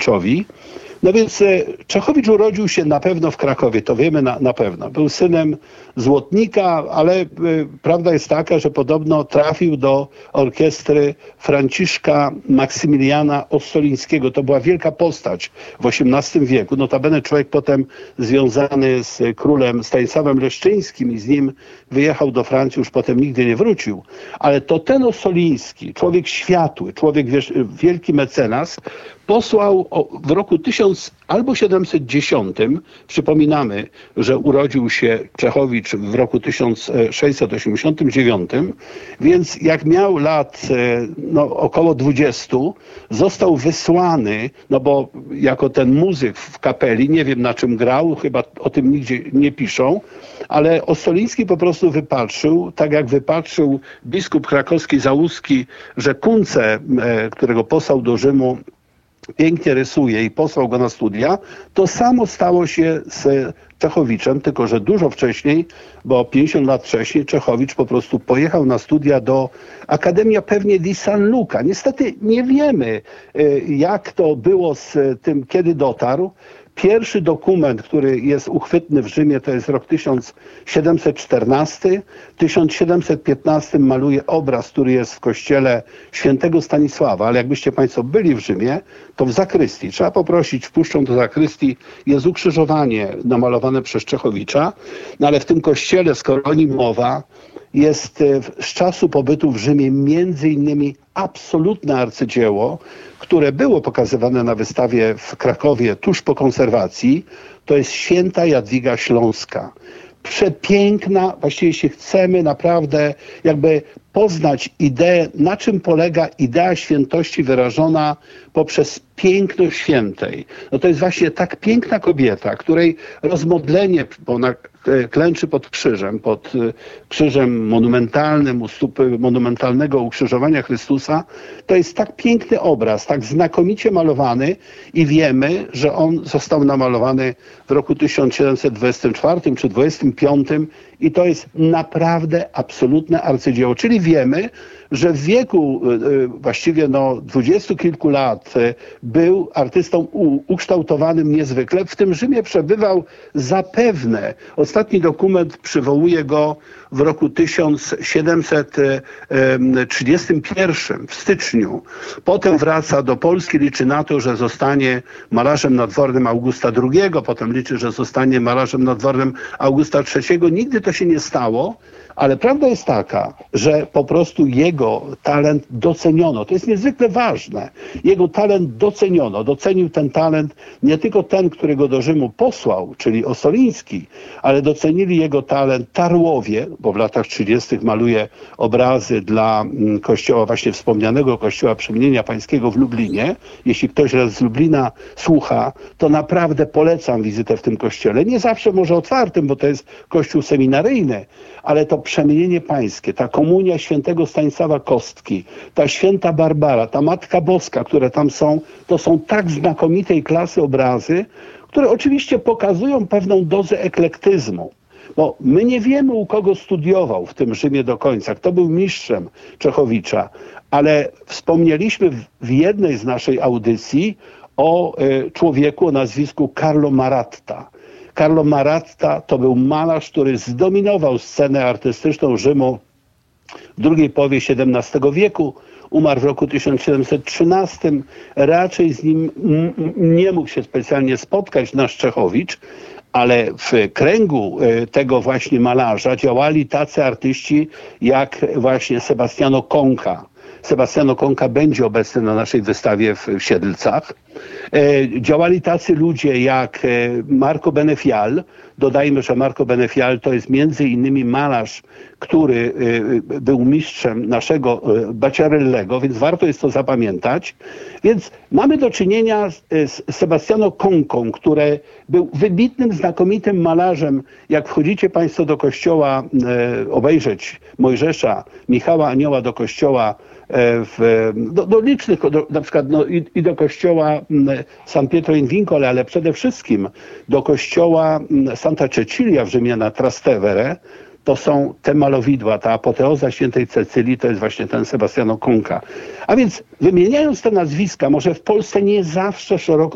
Czechowiczowi. No więc Czechowicz urodził się na pewno w Krakowie, to wiemy na pewno. Był synem złotnika, ale prawda jest taka, że podobno trafił do orkiestry Franciszka Maksymiliana Ossolińskiego. To była wielka postać w XVIII wieku. Notabene człowiek potem związany z królem Stanisławem Leszczyńskim i z nim wyjechał do Francji, już potem nigdy nie wrócił. Ale to ten Ossoliński, człowiek światły, człowiek wielki mecenas, posłał w roku 1710, przypominamy, że urodził się Czechowicz w roku 1689, więc jak miał lat około 20, został wysłany, no bo jako ten muzyk w kapeli, nie wiem na czym grał, chyba o tym nigdzie nie piszą, ale Ossoliński po prostu wypatrzył, tak jak wypatrzył biskup krakowski Załuski, że Kunce, którego posłał do Rzymu, pięknie rysuje i posłał go na studia, to samo stało się z Czechowiczem, tylko że dużo wcześniej, bo 50 lat wcześniej Czechowicz po prostu pojechał na studia do Academia pewnie di San Luca. Niestety nie wiemy, jak to było z tym, kiedy dotarł. Pierwszy dokument, który jest uchwytny w Rzymie, to jest rok 1714. W 1715 maluje obraz, który jest w kościele świętego Stanisława, ale jakbyście Państwo byli w Rzymie, to w zakrystii. Trzeba poprosić, wpuszczą do zakrystii, jest ukrzyżowanie namalowane przez Czechowicza, no ale w tym kościele, skoro o nim mowa, jest z czasu pobytu w Rzymie między innymi absolutne arcydzieło, które było pokazywane na wystawie w Krakowie tuż po konserwacji. To jest Święta Jadwiga Śląska. Przepiękna, właściwie jeśli chcemy naprawdę jakby poznać ideę, na czym polega idea świętości wyrażona poprzez piękno świętej. No to jest właśnie tak piękna kobieta, której rozmodlenie, bo ona klęczy pod krzyżem monumentalnym, u stóp monumentalnego ukrzyżowania Chrystusa, to jest tak piękny obraz, tak znakomicie malowany i wiemy, że on został namalowany w roku 1724 czy 25 i to jest naprawdę absolutne arcydzieło. Czyli wiemy, że w wieku właściwie 20 kilku lat był artystą ukształtowanym niezwykle. W tym Rzymie przebywał zapewne. Ostatni dokument przywołuje go w roku 1731 w styczniu. Potem wraca do Polski, liczy na to, że zostanie malarzem nadwornym Augusta II, potem liczy, że zostanie malarzem nadwornym Augusta III. Nigdy to się nie stało, ale prawda jest taka, że po prostu jego talent doceniono. To jest niezwykle ważne. Jego talent doceniono. Docenił ten talent nie tylko ten, który go do Rzymu posłał, czyli Ossoliński, ale docenili jego talent Tarłowie, bo w latach 30. maluje obrazy dla kościoła, właśnie wspomnianego Kościoła Przemienienia Pańskiego w Lublinie. Jeśli ktoś z Lublina słucha, to naprawdę polecam wizytę w tym kościele. Nie zawsze może otwartym, bo to jest kościół seminaryjny, ale to Przemienienie Pańskie, ta komunia świętego Stanisława Kostki, ta święta Barbara, ta Matka Boska, które tam są, to są tak znakomitej klasy obrazy, które oczywiście pokazują pewną dozę eklektyzmu. Bo my nie wiemy, u kogo studiował w tym Rzymie do końca, kto był mistrzem Czechowicza, ale wspomnieliśmy w jednej z naszej audycji o człowieku o nazwisku Carlo Maratta. Carlo Maratta to był malarz, który zdominował scenę artystyczną Rzymu w drugiej połowie XVII wieku. Umarł w roku 1713. Raczej z nim nie mógł się specjalnie spotkać nasz Czechowicz, ale w kręgu tego właśnie malarza działali tacy artyści jak właśnie Sebastiano Conca. Sebastiano Conca będzie obecny na naszej wystawie w Siedlcach. Działali tacy ludzie jak Marco Benefial. Dodajmy, że Marco Benefial to jest między innymi malarz, który był mistrzem naszego Bacciarellego, więc warto jest to zapamiętać. Więc mamy do czynienia z Sebastiano Concą, który był wybitnym, znakomitym malarzem. Jak wchodzicie Państwo do kościoła obejrzeć Mojżesza, Michała Anioła do kościoła, do licznych, na przykład i do kościoła San Pietro in Vincole, ale przede wszystkim do kościoła Santa Cecilia w Rzymie na Trastevere, to są te malowidła, ta apoteoza świętej Cecylii, to jest właśnie ten Sebastiano Conca. A więc wymieniając te nazwiska, może w Polsce nie zawsze szeroko